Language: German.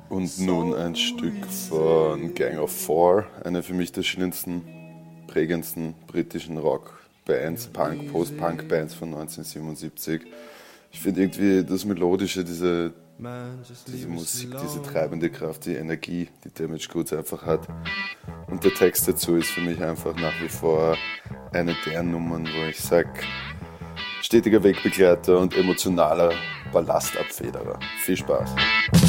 Und nun ein Stück von Gang of Four, eine für mich der schönsten, prägendsten britischen Rock-Bands, Post-Punk-Bands von 1977. Ich finde irgendwie das Melodische, diese Musik, diese treibende Kraft, die Energie, die Damaged Goods einfach hat. Und der Text dazu ist für mich einfach nach wie vor eine der Nummern, wo ich sage, stetiger Wegbegleiter und emotionaler Ballastabfederer. Viel Spaß.